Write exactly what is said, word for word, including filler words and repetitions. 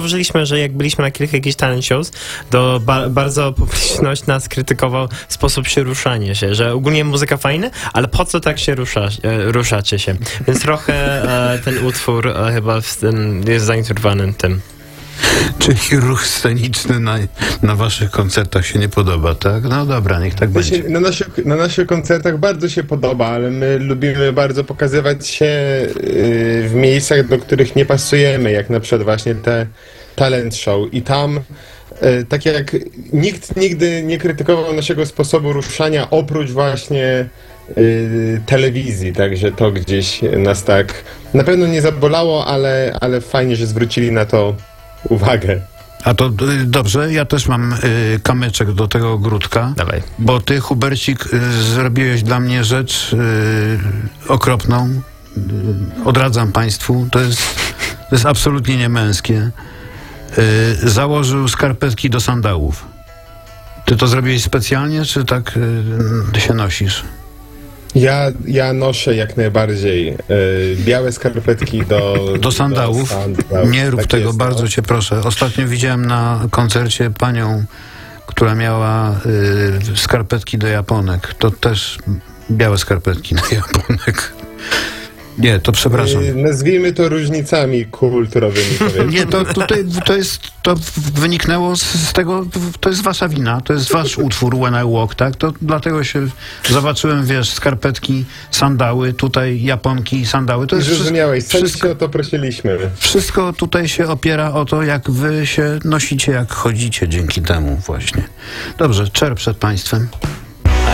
zauważyliśmy, że jak byliśmy na kilka jakichś talent shows, to ba bardzo publiczność nas krytykował sposób się ruszania się, że ogólnie muzyka fajna, ale po co tak się rusza, e, ruszacie się? Więc trochę e, ten utwór e, chyba w tym jest zainteresowany tym. Czyli ruch sceniczny na, na waszych koncertach się nie podoba, tak? No dobra, niech tak będzie. Na naszych, na naszych koncertach bardzo się podoba, ale my lubimy bardzo pokazywać się w miejscach, do których nie pasujemy, jak na przykład właśnie te talent show. I tam, tak jak nikt nigdy nie krytykował naszego sposobu ruszania, oprócz właśnie telewizji, także to gdzieś nas tak na pewno nie zabolało, ale, ale fajnie, że zwrócili na to uwagę. A to y, dobrze, ja też mam y, kamyczek do tego ogródka. Dawaj. Bo ty, Hubercik, y, zrobiłeś dla mnie rzecz y, okropną. Y, odradzam państwu. To jest, to jest absolutnie niemęskie. Y, założył skarpetki do sandałów. Ty to zrobiłeś specjalnie, czy tak y, się nosisz? Ja, ja noszę jak najbardziej y, białe skarpetki do... Do sandałów? Do sandałów. Nie rób Tak tego, jest, bardzo no. cię proszę. Ostatnio widziałem na koncercie panią, która miała y, skarpetki do japonek. To też białe skarpetki do japonek. Nie, to przepraszam. Y, nazwijmy to różnicami kulturowymi. Nie, to tutaj to jest, to wyniknęło z, z tego, to jest wasza wina, to jest wasz utwór When I Walk, tak? To dlatego się zobaczyłem, wiesz, skarpetki, sandały, tutaj japonki, sandały. To jest Zrozumiałeś, sami wszystko, się o to prosiliśmy. wszystko tutaj się opiera o to, jak wy się nosicie, jak chodzicie dzięki temu właśnie. Dobrze, czer przed państwem.